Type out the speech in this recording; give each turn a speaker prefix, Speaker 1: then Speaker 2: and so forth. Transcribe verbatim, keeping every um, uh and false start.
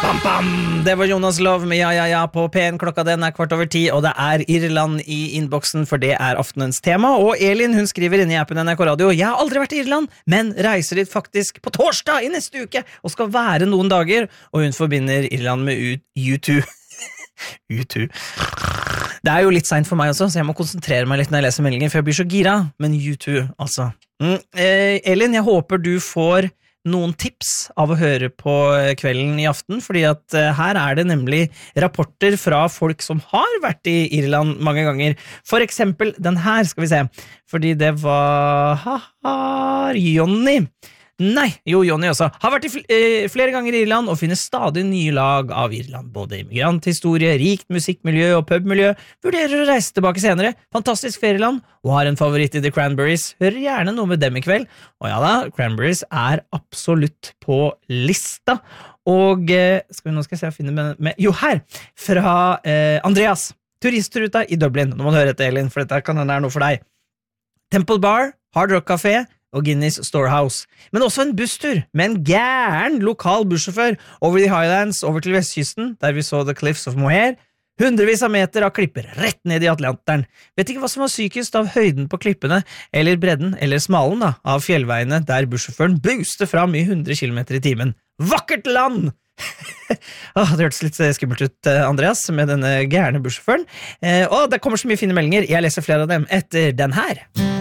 Speaker 1: Bam, bam! Det var Jonas Love med Ja, ja, ja på P en. Klokka den er kvart over ti, og det er Irland i innboksen, for det er aftenens tema. Og Elin, hun skriver inne i appen N R K Radio: Jeg har aldri vært i Irland, men reiser dit faktisk på torsdag i neste uke, og skal være noen dager. Og hun forbinder Irland med U to. U to. Det er jo litt sent for meg også, så jeg må konsentrere meg litt når jeg leser meldinger, for jeg blir så gira. Men U to, altså. Mm. Eh, Elin, jeg håper du får noen tips av å høre på kvelden i aften, fordi at uh, her er det nemlig rapporter fra folk som har vært i Irland mange ganger. For eksempel den her, skal vi se, fordi det var haha, Jonny. Nei, jo, Jonny også. Har vært i fl eh, flere ganger i Irland og finner stadig nye lag av Irland. Både immigranthistorie, rikt musikkmiljø og pubmiljø. Vurderer å reise tilbake senere. Fantastisk ferieland. Og har en favoritt i The Cranberries. Hører gjerne noe med dem i kveld. Og ja da, Cranberries er absolutt på lista. Og eh, skal vi, nå skal jeg se og finne med, med jo, her! Fra eh, Andreas. Turistruta i Dublin. Nå må du høre etter, Elin, for dette kan være noe for deg. Temple Bar, Hard Rock Café og Guinness Storehouse, men også en busstur med en gæren lokal bussjåfør over de Highlands, over til vestkysten, der vi så The Cliffs of Moher, hundrevis av meter av klipper rett ned i Atlanteren. Vet ikke hva som var sykest av høyden på klippene, eller bredden, eller smalen da, av fjellveiene der bussjåføren booster fram i hundre kilometer i timen. Vakkert land! oh, det hørtes litt skummelt ut, Andreas, med denne gærne bussjåføren. Eh, og det kommer så mye fine meldinger, jeg leser flere av dem etter den her.